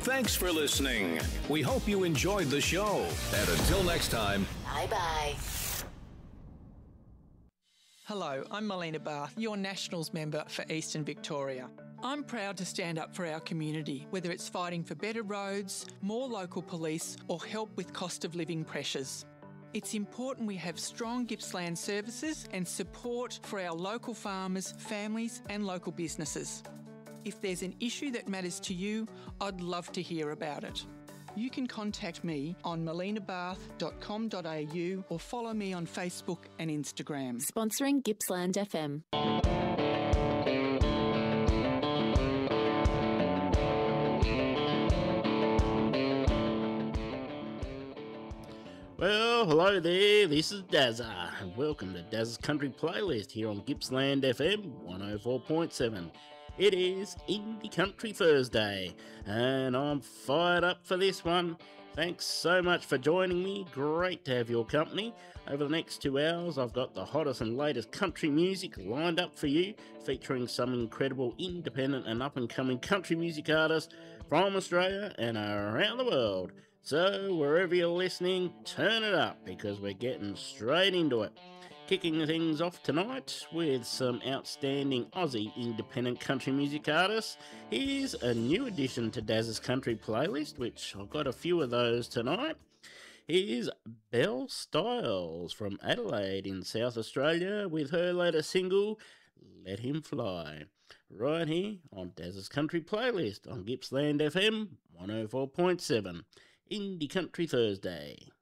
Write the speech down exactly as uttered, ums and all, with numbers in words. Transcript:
Thanks for listening. We hope you enjoyed the show. And until next time, bye-bye. Hello, I'm Melina Barth, your Nationals member for Eastern Victoria. I'm proud to stand up for our community, whether it's fighting for better roads, more local police, or help with cost of living pressures. It's important we have strong Gippsland services and support for our local farmers, families and local businesses. If there's an issue that matters to you, I'd love to hear about it. You can contact me on melina barth dot com dot a u or follow me on Facebook and Instagram. Sponsoring Gippsland F M. Well, hello there, this is Dazza, and welcome to Dazza's Country Playlist here on Gippsland F M one oh four point seven. It is Indie Country Thursday, and I'm fired up for this one. Thanks so much for joining me. Great to have your company. Over the next two hours, I've got the hottest and latest country music lined up for you, featuring some incredible independent and up-and-coming country music artists from Australia and around the world. So, wherever you're listening, turn it up, because we're getting straight into it. Kicking things off tonight with some outstanding Aussie independent country music artists. Here's a new addition to Daz's Country Playlist, which I've got a few of those tonight. Here's Belle Styles from Adelaide in South Australia with her latest single, Let Him Fly. Right here on Daz's Country Playlist on Gippsland F M one oh four point seven. Indie Country Thursday.